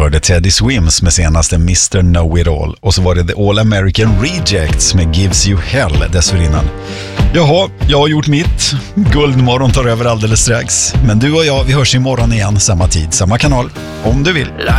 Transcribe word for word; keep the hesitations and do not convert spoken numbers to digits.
hörde Teddy Swims med senaste mister Know-It-All. Och så var det The All American Rejects med Gives You Hell dessförinnan. Jaha, jag har gjort mitt. Guldmorgon tar över alldeles strax. Men du och jag, vi hörs imorgon igen, samma tid, samma kanal, om du vill.